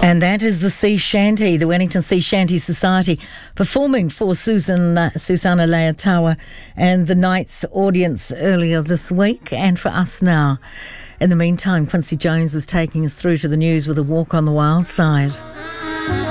And that is the Sea Shanty, the Wellington Sea Shanty Society, performing for Susanna Leotawa and the Knights audience earlier this week, and for us now. In the meantime, Quincy Jones is taking us through to the news with a walk on the wild side.